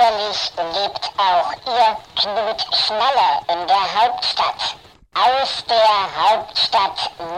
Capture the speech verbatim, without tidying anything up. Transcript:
Natürlich lebt auch Ihr Knut Schnalle in der Hauptstadt. Aus der Hauptstadt